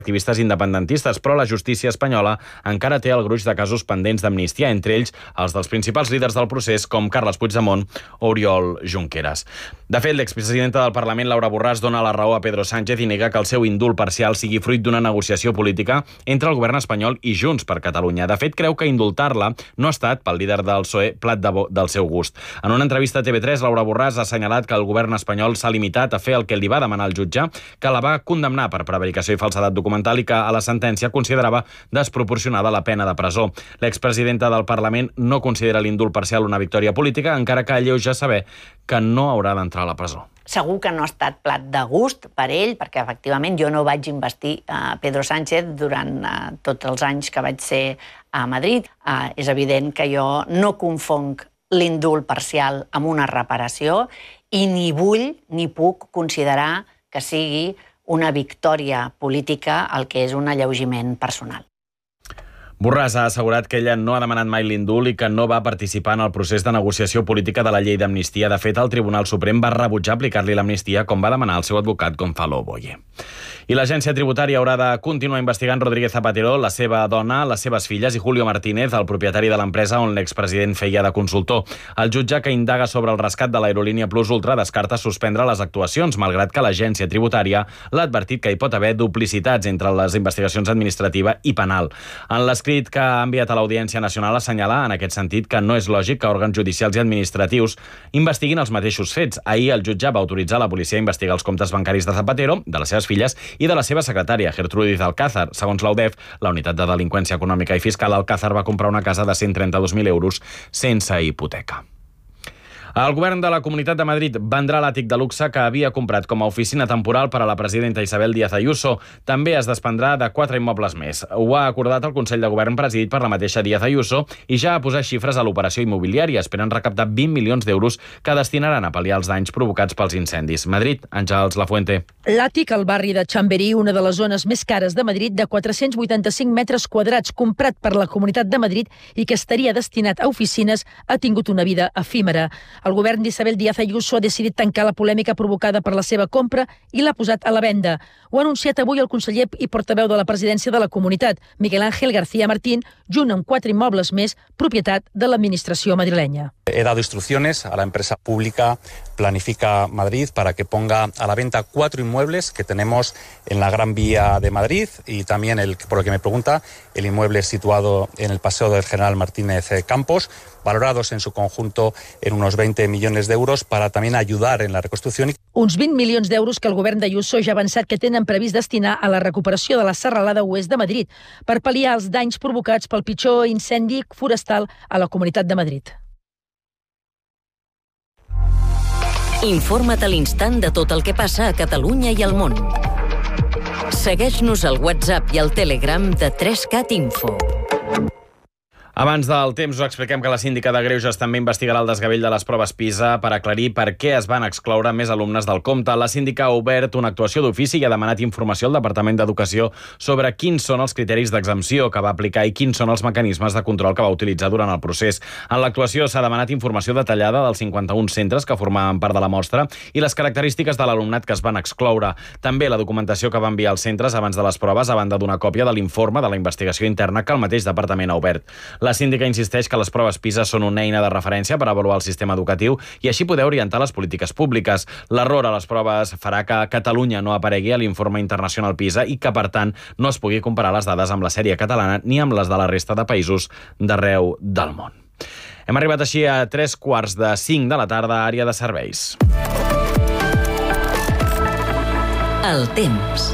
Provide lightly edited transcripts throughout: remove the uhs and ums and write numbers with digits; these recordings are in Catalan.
activistes independentistes, però la justícia espanyola encara té el gruix de casos pendents d'amnistia, entre ells els dels principals líders del procés, com Carles Puigdemont o Oriol Junqueras. De fet, l'expresidenta del Parlament, Laura Borràs, dona la raó a Pedro Sánchez i nega que el seu indult parcial sigui fruit d'una negociació política entre el govern espanyol i Junts per Catalunya. De fet, creu que indultar-la no ha estat, pel líder del PSOE, plat del seu gust. En una entrevista a TV3, Laura Borràs ha assenyalat que el govern espanyol s'ha limitat a fer el que li va demanar el jutge, que la va condemnar per prevaricació i falsedat documental i que a la sentència considerava desproporcionada la pena de presó. L'expresidenta del Parlament no considera l'indult parcial una victòria política, encara que alleuja saber que no haurà d'entrar a la presó. Segur que no ha estat plat de gust per ell, perquè efectivament jo no vaig investir Pedro Sánchez durant tots els anys que vaig ser a Madrid. És evident que jo no confonc l'indult parcial amb una reparació i ni vull ni puc considerar que sigui una victòria política el que és un alleugiment personal. Borràs ha assegurat que ella no ha demanat mai l'indult i que no va participar en el procés de negociació política de la llei d'amnistia. De fet, el Tribunal Suprem va rebutjar aplicar-li l'amnistia, com va demanar el seu advocat Gonzalo Boye. I l'Agència Tributària haurà de continuar investigant Rodríguez Zapatero, la seva dona, les seves filles i Julio Martínez, el propietari de l'empresa on l'expresident feia de consultor. El jutge que indaga sobre el rescat de l'aerolínia Plus Ultra descarta suspendre les actuacions, malgrat que l'Agència Tributària l'ha advertit que hi pot haver duplicitats entre les investigacions administrativa i penal. En l'escrit que ha enviat a l'Audiència Nacional assenyala, en aquest sentit, que no és lògic que òrgans judicials i administratius investiguin els mateixos fets. Ahir el jutge va autoritzar la policia a investigar els comptes bancaris de Zapatero, de les seves filles i de la seva secretària, Gertrudis Alcázar. Segons la UDEF, la Unitat de Delinqüència Econòmica i Fiscal, Alcázar va comprar una casa de 132.000 euros sense hipoteca. El govern de la Comunitat de Madrid vendrà l'àtic de luxe que havia comprat com a oficina temporal per a la presidenta Isabel Díaz Ayuso. També es desprendrà de 4 immobles més. Ho ha acordat el Consell de Govern presidit per la mateixa Díaz Ayuso i ja ha posat xifres a l'operació immobiliària. Esperen recaptar 20 milions d'euros que destinaran a pal·liar els danys provocats pels incendis. Madrid, Àngels Lafuente. L'àtic al barri de Chamberí, una de les zones més cares de Madrid, de 485 metres quadrats, comprat per la Comunitat de Madrid i que estaria destinat a oficines, ha tingut una vida efímera. El govern d'Isabel Díaz Ayuso ha decidit tancar la polèmica provocada per la seva compra i l'ha posat a la venda. Ho ha anunciat avui el conseller i portaveu de la presidència de la comunitat, Miguel Ángel García Martín, junt amb 4 immobles més, propietat de l'administració madrilenya. He dado instrucciones a la empresa pública Planifica Madrid para que ponga a la venta 4 inmuebles que tenemos en la Gran Vía de Madrid y también, por lo que me pregunta, el inmueble situado en el Paseo del General Martínez Campos, valorados en su conjunto en unos 20 millones d'euros para también ayudar en la reconstrucción. Uns 20 milions d'euros que el govern d'Ayuso ja ha avançat que tenen previst destinar a la recuperació de la serralada oest de Madrid per pal·liar els danys provocats pel pitjor incendi forestal a la Comunitat de Madrid. Informa't a l'instant de tot el que passa a Catalunya i al món. Segueix-nos al WhatsApp i al Telegram de 3CAT Info. Abans del temps us expliquem que la síndica de Greuges també investigarà el desgavell de les proves PISA per aclarir per què es van excloure més alumnes del compte. La síndica ha obert una actuació d'ofici i ha demanat informació al Departament d'Educació sobre quins són els criteris d'exempció que va aplicar i quins són els mecanismes de control que va utilitzar durant el procés. En l'actuació s'ha demanat informació detallada dels 51 centres que formaven part de la mostra i les característiques de l'alumnat que es van excloure. També la documentació que va enviar als centres abans de les proves, a banda d'una còpia de l'informe de la investigació interna que el mateix departament ha obert. La síndica insisteix que les proves PISA són una eina de referència per avaluar el sistema educatiu i així poder orientar les polítiques públiques. L'error a les proves farà que Catalunya no aparegui a l'informe internacional PISA i que, per tant, no es pugui comparar les dades amb la sèrie catalana ni amb les de la resta de països d'arreu del món. Hem arribat així a 3:45 de la tarda, àrea de serveis. El temps.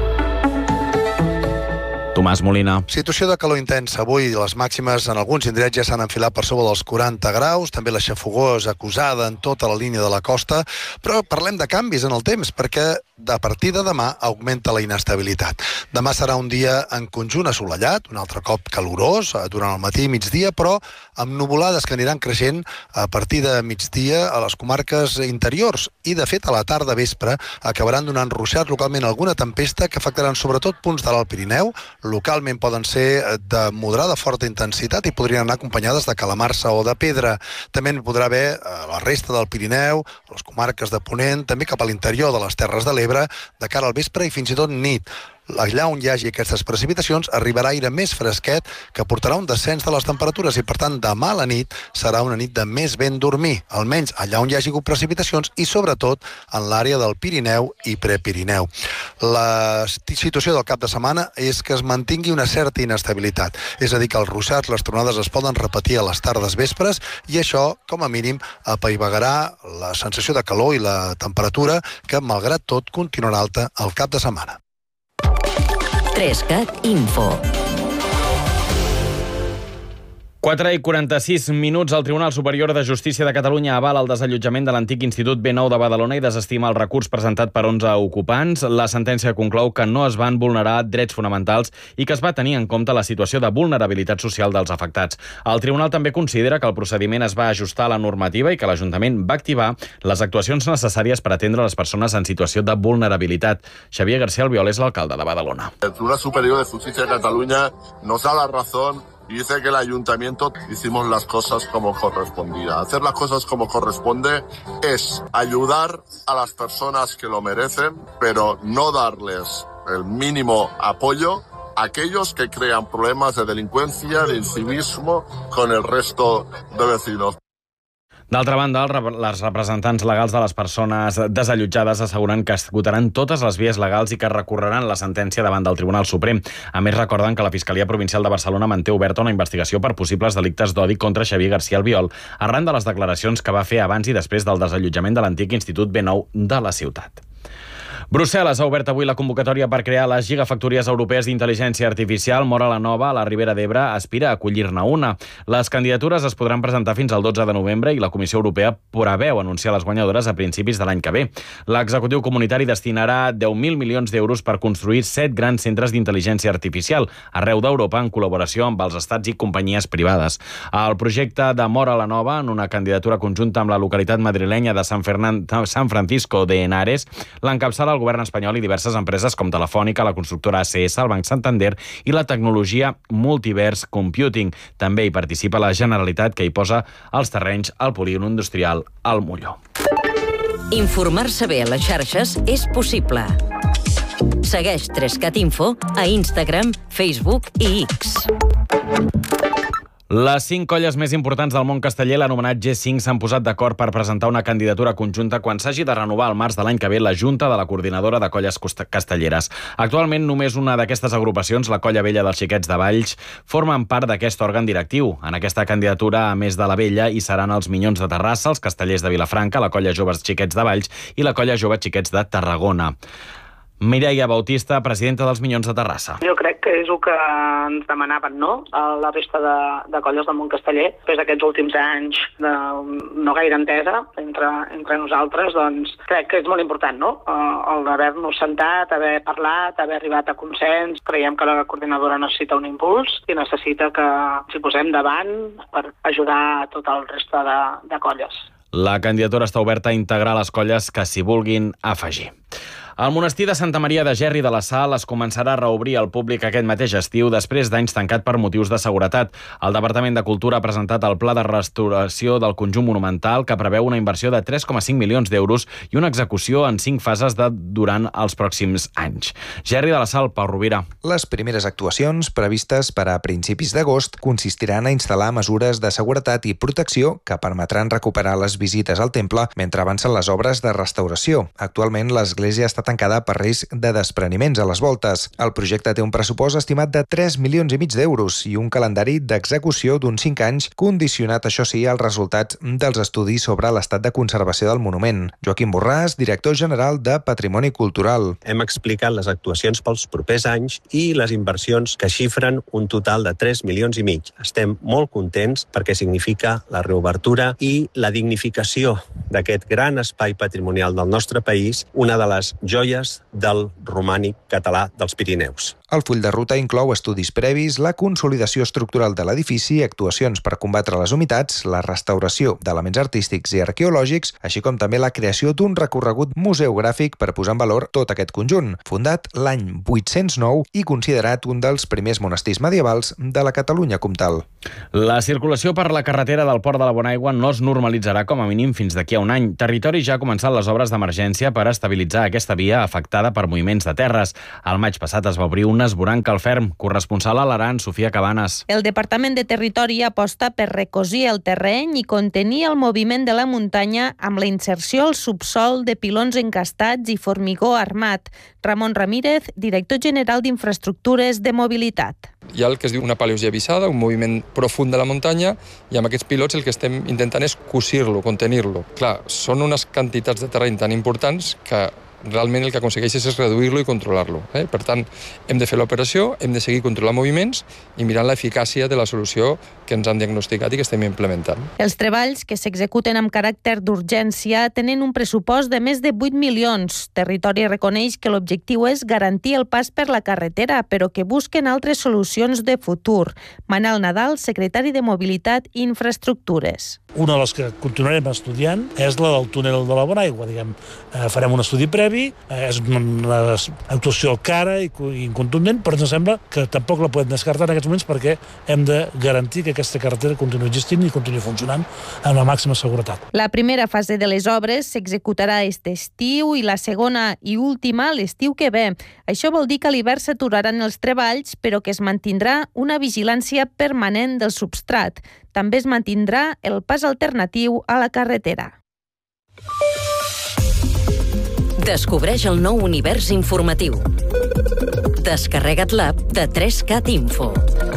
Tomàs Molina. Situació de calor intensa. Avui les màximes en alguns indrets ja s'han enfilat per sobre dels 40 graus. També la xafogor és acusada en tota la línia de la costa. Però parlem de canvis en el temps, perquè a partir de demà augmenta la inestabilitat. Demà serà un dia en conjunt assolellat, un altre cop calorós durant el matí i migdia, però amb nuvolades que aniran creixent a partir de migdia a les comarques interiors. I, de fet, a la tarda vespre acabaran donant ruixats localment alguna tempesta que afectaran sobretot punts de l'Alt Pirineu. Localment poden ser de moderada forta intensitat i podrien anar acompanyades de calamarsa o de pedra. També en podrà haver a la resta del Pirineu, a les comarques de Ponent, també cap a l'interior de les Terres de l'Ebre, de cara al vespre i fins i tot nit. Allà on hi hagi aquestes precipitacions arribarà aire més fresquet que portarà un descens de les temperatures i, per tant, demà a la nit serà una nit de més ben dormir, almenys allà on hi hagi hagut precipitacions i, sobretot, en l'àrea del Pirineu i Prepirineu. La situació del cap de setmana és que es mantingui una certa inestabilitat, és a dir, que els ruixats, les tronades es poden repetir a les tardes vespres i això, com a mínim, apaivagarà la sensació de calor i la temperatura que, malgrat tot, continuarà alta el cap de setmana. 3CAT Info. 4:46 minuts. El Tribunal Superior de Justícia de Catalunya avala el desallotjament de l'antic Institut B9 de Badalona i desestima el recurs presentat per 11 ocupants. La sentència conclou que no es van vulnerar drets fonamentals i que es va tenir en compte la situació de vulnerabilitat social dels afectats. El Tribunal també considera que el procediment es va ajustar a la normativa i que l'Ajuntament va activar les actuacions necessàries per atendre les persones en situació de vulnerabilitat. Xavier García Albiol és l'alcalde de Badalona. El Tribunal Superior de Justicia de Cataluña nos da la razón y dice que el ayuntamiento hicimos las cosas como correspondía. Hacer las cosas como corresponde es ayudar a las personas que lo merecen, pero no darles el mínimo apoyo a aquellos que crean problemas de delincuencia, de incivismo con el resto de vecinos. D'altra banda, les representants legals de les persones desallotjades asseguren que esgotaran totes les vies legals i que recorreran la sentència davant del Tribunal Suprem. A més, recorden que la Fiscalia Provincial de Barcelona manté oberta una investigació per possibles delictes d'odi contra Xavier García Albiol, arran de les declaracions que va fer abans i després del desallotjament de l'antic Institut B9 de la ciutat. Brussel·les ha obert avui la convocatòria per crear les gigafactories europees d'intel·ligència artificial. Móra la Nova, a la Ribera d'Ebre, aspira a acollir-ne una. Les candidatures es podran presentar fins al 12 de novembre i la Comissió Europea preveu anunciar les guanyadores a principis de l'any que ve. L'executiu comunitari destinarà 10.000 milions d'euros per construir 7 grans centres d'intel·ligència artificial arreu d'Europa en col·laboració amb els estats i companyies privades. El projecte de Móra la Nova, en una candidatura conjunta amb la localitat madrilenya de San Francisco de Henares, l'encapçala el govern espanyol i diverses empreses com Telefònica, la constructora ACS, el Banc Santander i la tecnologia Multiverse Computing. També hi participa la Generalitat, que hi posa els terrenys al polígon industrial al Molló. Informar-se bé a les xarxes és possible. Segueix 3CAT Info a Instagram, Facebook i X. Les 5 colles més importants del món casteller, l'anomenat G5, s'han posat d'acord per presentar una candidatura conjunta quan s'hagi de renovar al març de l'any que ve la Junta de la Coordinadora de Colles Castelleres. Actualment, només una d'aquestes agrupacions, la Colla Vella dels Xiquets de Valls, formen part d'aquest òrgan directiu. En aquesta candidatura, a més de la Vella, hi seran els Minyons de Terrassa, els Castellers de Vilafranca, la Colla Joves Xiquets de Valls i la Colla Joves Xiquets de Tarragona. Mireia Bautista, presidenta dels Minyons de Terrassa. Jo crec que és el que ens demanaven, no?, a la resta de colles del món casteller. Després d'aquests últims anys de no gaire entesa entre nosaltres, doncs crec que és molt important, no?, el d'haver-nos sentat, haver parlat, haver arribat a consens. Creiem que la coordinadora necessita un impuls i necessita que s'hi posem davant per ajudar a tot el reste de colles. La candidatura està oberta a integrar les colles que s'hi vulguin afegir. El monestir de Santa Maria de Gerri de la Sal es començarà a reobrir al públic aquest mateix estiu després d'anys tancat per motius de seguretat. El Departament de Cultura ha presentat el pla de restauració del conjunt monumental que preveu una inversió de 3,5 milions d'euros i una execució en 5 fases durant els pròxims anys. Gerri de la Sal, Pau Rovira. Les primeres actuacions previstes per a principis d'agost consistiran a instal·lar mesures de seguretat i protecció que permetran recuperar les visites al temple mentre avancen les obres de restauració. Actualment l'església està tancada per risc de despreniments a les voltes. El projecte té un pressupost estimat de 3,5 milions d'euros i un calendari d'execució d'uns 5 anys, condicionat, això sí, als resultats dels estudis sobre l'estat de conservació del monument. Joaquim Borràs, director general de Patrimoni Cultural. Hem explicat les actuacions pels propers anys i les inversions que xifren un total de 3,5 milions. Estem molt contents perquè significa la reobertura i la dignificació d'aquest gran espai patrimonial del nostre país, una de les joies del romànic català dels Pirineus. El full de ruta inclou estudis previs, la consolidació estructural de l'edifici, actuacions per combatre les humitats, la restauració d'elements artístics i arqueològics, així com també la creació d'un recorregut museogràfic per posar en valor tot aquest conjunt, fundat l'any 809 i considerat un dels primers monestirs medievals de la Catalunya comtal. La circulació per la carretera del Port de la Bonaigua no es normalitzarà com a mínim fins d'aquí a un any. Territori ja ha començat les obres d'emergència per estabilitzar aquesta via via afectada per moviments de terres. Al maig passat es va obrir un esvoranc al ferm. Corresponsal a l'Aran, Sofia Cabanes. El Departament de Territori aposta per recosir el terreny i contenir el moviment de la muntanya amb la inserció al subsol de pilons encastats i formigó armat. Ramon Ramírez, director general d'Infraestructures de Mobilitat. Hi ha el que es diu una paleosia vissada, un moviment profund de la muntanya, i amb aquests pilots el que estem intentant és cosir-lo, contenir-lo. Clar, són unes quantitats de terreny tan importants que realment el que aconsegueixes és reduir-lo i controlar-lo. Per tant, hem de fer l'operació, hem de seguir controlant moviments i mirant l'eficàcia de la solució que ens han diagnosticat i que estem implementant. Els treballs, que s'executen amb caràcter d'urgència, tenen un pressupost de més de 8 milions. Territori reconeix que l'objectiu és garantir el pas per la carretera, però que busquen altres solucions de futur. Manel Nadal, secretari de Mobilitat i Infraestructures. Una de les que continuarem estudiant és la del túnel de la Bonaigua. Farem un estudi previ, és una actuació cara i incontundent, però ens sembla que tampoc la podem descartar en aquests moments perquè hem de garantir que aquesta carretera continuï existint i continuï funcionant amb la màxima seguretat. La primera fase de les obres s'executarà aquest estiu i la segona i última l'estiu que ve. Això vol dir que a l'hivern s'aturaran els treballs, però que es mantindrà una vigilància permanent del substrat. També es mantindrà el pas alternatiu a la carretera. Descobreix el nou univers informatiu. Descarrega't l'app de 3CAT Info.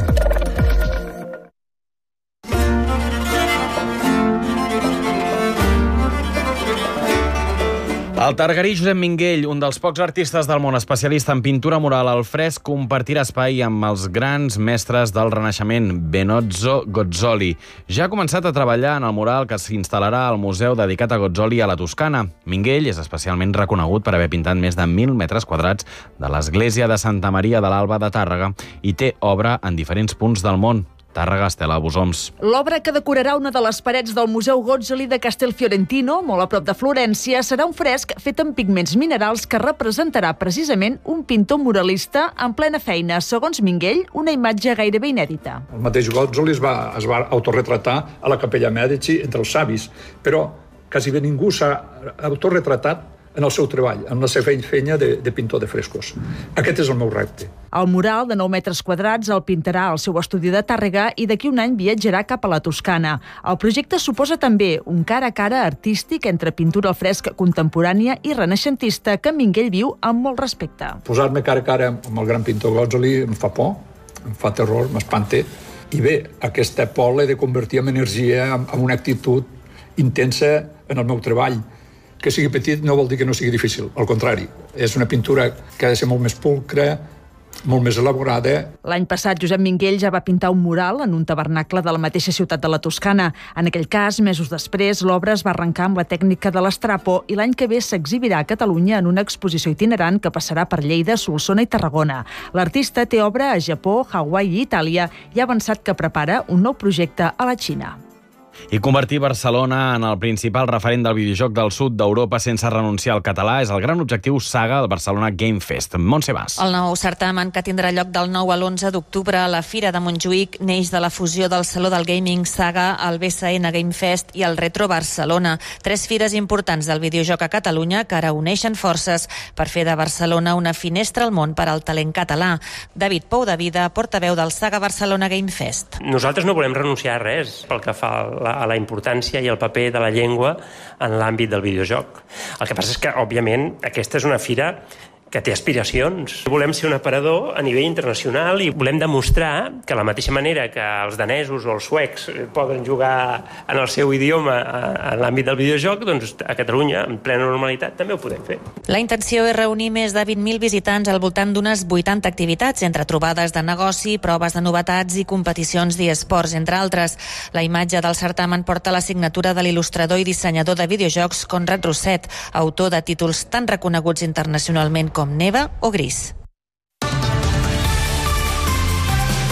El targarí Josep Minguell, un dels pocs artistes del món especialista en pintura mural al fresc, compartirà espai amb els grans mestres del Renaixement, Benozzo Gozzoli. Ja ha començat a treballar en el mural que s'instal·larà al museu dedicat a Gozzoli a la Toscana. Minguell és especialment reconegut per haver pintat més de 1.000 metres quadrats de l'església de Santa Maria de l'Alba de Tàrrega i té obra en diferents punts del món. Tàrrega, Estela Busoms. L'obra que decorarà una de les parets del Museu Gozzoli de Castelfiorentino, molt a prop de Florència, serà un fresc fet amb pigments minerals que representarà precisament un pintor muralista en plena feina. Segons Minguell, una imatge gairebé inèdita. El mateix Gozzoli es va autorretratar a la Capella Mèdici entre els savis, però quasi bé ningú s'ha autorretratat en el seu treball, en la seva feina de pintor de frescos. Aquest és el meu repte. El mural, de 9 metres quadrats, el pintarà al seu estudi de Tàrrega i d'aquí un any viatjarà cap a la Toscana. El projecte suposa també un cara a cara artístic entre pintura al fresc contemporània i renaixentista que Minguell viu amb molt respecte. Posar-me cara a cara amb el gran pintor Gozzoli em fa por, em fa terror, m'espanta. I bé, aquesta por l'he de convertir en energia, en una actitud intensa en el meu treball. Que sigui petit no vol dir que no sigui difícil, al contrari. És una pintura que ha de ser molt més pulcra, molt més elaborada. L'any passat, Josep Minguell ja va pintar un mural en un tabernacle de la mateixa ciutat de la Toscana. En aquell cas, mesos després, l'obra es va arrencar amb la tècnica de l'estrapo i l'any que ve s'exhibirà a Catalunya en una exposició itinerant que passarà per Lleida, Solsona i Tarragona. L'artista té obra a Japó, Hawaii i Itàlia i ha avançat que prepara un nou projecte a la Xina. I convertir Barcelona en el principal referent del videojoc del sud d'Europa sense renunciar al català és el gran objectiu Saga al Barcelona Game Fest. Montse Bas. El nou certamen, que tindrà lloc del 9 a l'11 d'octubre a la Fira de Montjuïc, neix de la fusió del Saló del Gaming Saga, el BCN Game Fest i el Retro Barcelona. 3 fires importants del videojoc a Catalunya que ara uneixen forces per fer de Barcelona una finestra al món per al talent català. David Pou de Vida, portaveu del Saga Barcelona Game Fest. Nosaltres no volem renunciar a res pel que fa a la importància i el paper de la llengua en l'àmbit del videojoc. El que passa és que, òbviament, aquesta és una fira que té aspiracions. Volem ser un aparador a nivell internacional i volem demostrar que la mateixa manera que els danesos o els suecs poden jugar en el seu idioma en l'àmbit del videojoc, doncs a Catalunya, en plena normalitat, també ho podem fer. La intenció és reunir més de 20.000 visitants al voltant d'unes 80 activitats, entre trobades de negoci, proves de novetats i competicions d'esports, entre altres. La imatge del certamen porta la signatura de l'il·lustrador i dissenyador de videojocs Conrad Rosset, autor de títols tan reconeguts internacionalment com Neva o Gris.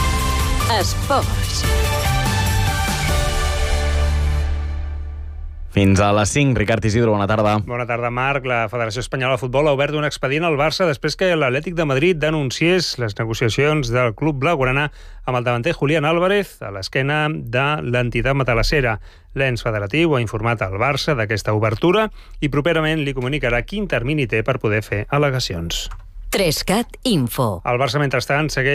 Esports. Fins a les 5. Ricard Isidro, bona tarda. Bona tarda, Marc. La Federació Espanyola de Futbol ha obert un expedient al Barça després que l'Atlètic de Madrid denunciés les negociacions del club blaugrana amb el davanter Julián Álvarez a l'esquena de l'entitat matalassera. L'ens federatiu ha informat al Barça d'aquesta obertura i properament li comunicarà quin termini té per poder fer al·legacions. 3CAT Info. El Barça, mentrestant, segueix